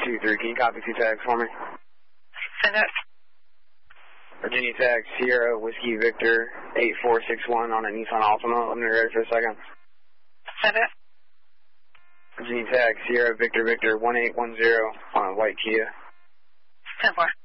2-3, can you copy 2 tags for me? Send it. Virginia tag Sierra Whiskey Victor 8461 on a Nissan Altima. Let me ready for a second. Send it. Virginia tag Sierra Victor Victor 1810 on a white Kia. 10-4.